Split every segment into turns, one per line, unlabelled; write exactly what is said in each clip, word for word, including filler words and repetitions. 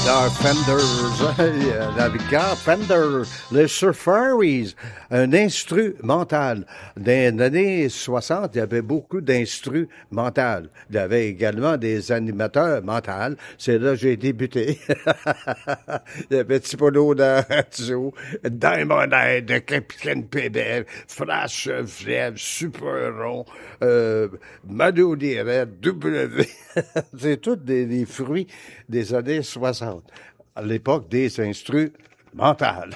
Guitar Fenders, la guitare Fender, les Surfaris, un instrumental. Dans les années soixante, il y avait beaucoup d'instrumentales. Il y avait également des animateurs mentaux. C'est là que j'ai débuté. Il y avait Tipolo de radio, Diamond Head, Capitaine P B F, Flash Flève, Super Rond, euh, Mado Direct, W. C'est tous des, des fruits des années soixante. À l'époque des instrumentales.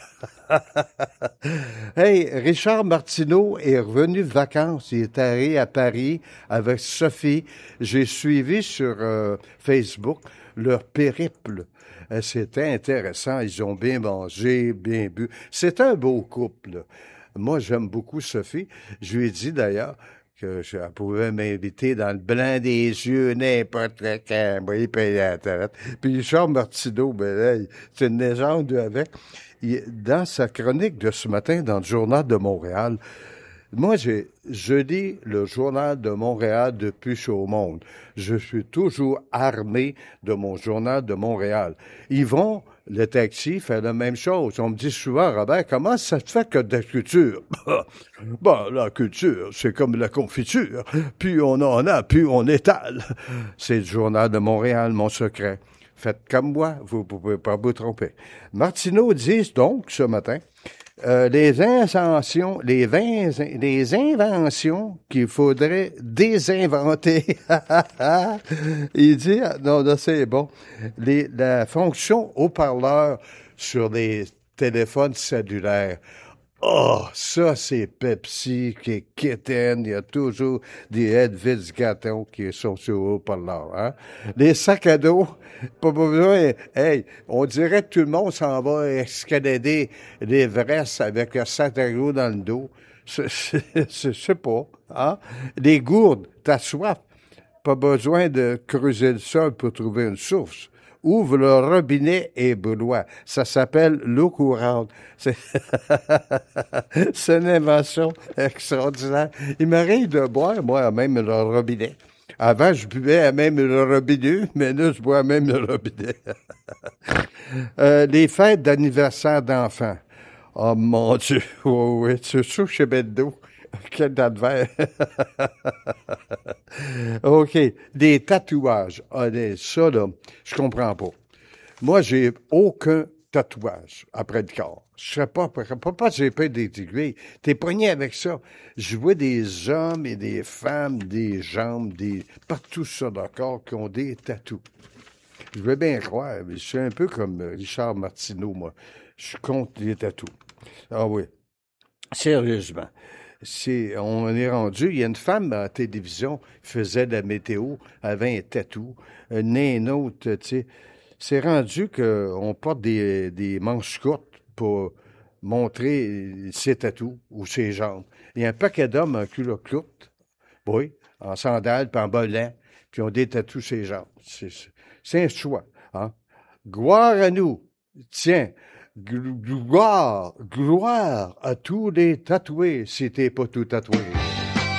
Hey, Richard Martineau est revenu de vacances. Il est allé à Paris avec Sophie. J'ai suivi sur euh, Facebook leur périple. Euh, C'était intéressant. Ils ont bien mangé, bien bu. C'est un beau couple. Moi, j'aime beaucoup Sophie. Je lui ai dit d'ailleurs que je elle pouvait m'inviter dans le blanc des yeux, n'importe quand. Moi, il payait la tête. Puis Richard Martineau, ben là, c'est une légende avec. Il, dans sa chronique de ce matin, dans le Journal de Montréal, moi, j'ai, je lis le Journal de Montréal depuis que je suis au monde. Je suis toujours armé de mon Journal de Montréal. Yvon, le taxi, fait la même chose. On me dit souvent, Robert, comment ça te fait que de la culture? Ben, la culture, c'est comme la confiture. Plus on en a, plus on étale. C'est le Journal de Montréal, mon secret. Faites comme moi, vous ne pouvez pas vous tromper. Martineau dit donc, ce matin, Euh, les inventions, les, vingt, les inventions qu'il faudrait désinventer. Il dit, non, là, c'est bon. Les, la fonction haut-parleur sur les téléphones cellulaires. Oh, ça, c'est Pepsi qui est quétaine. Il y a toujours des Edwidge gâteaux qui sont sur haut-parleur, hein. Les sacs à dos, pas besoin. Hey, on dirait que tout le monde s'en va escalader l'Everest avec un sac à dos dans le dos. Je sais pas, hein. Les gourdes, t'as soif. Pas besoin de creuser le sol pour trouver une source. Ouvre le robinet et bois. Ça s'appelle l'eau courante. C'est, c'est une invention extraordinaire. Il m'arrive de boire, moi, même le robinet. Avant, je buvais à même le robinet, mais là, je bois même le robinet. euh, les fêtes d'anniversaire d'enfants. Oh mon Dieu, oh, oui, c'est sûr chez Beldo. Quel date vert. OK. Des tatouages. Ah, ça, là, je comprends pas. Moi, j'ai aucun tatouage après le corps. Je sais pas, pas, pas que j'ai peur des aiguilles. T'es pogné avec ça. Je vois des hommes et des femmes, des jambes, des partout sur le corps qui ont des tatous. Je veux bien croire, mais je suis un peu comme Richard Martineau, moi. Je suis contre les tatous. Ah oui. Sérieusement. C'est, on est rendu, il y a une femme à la télévision qui faisait de la météo, avait un tatou, une autre, tu sais. C'est rendu qu'on porte des, des manches courtes pour montrer ses tatous ou ses jambes. Il y a un paquet d'hommes en culotte courte, oui, en sandales, puis en bolant, puis ont des tatous sur les jambes. C'est, c'est un choix, hein. Gloire à nous. Tiens. Gloire, gloire à tous les tatoués si t'es pas tout tatoué.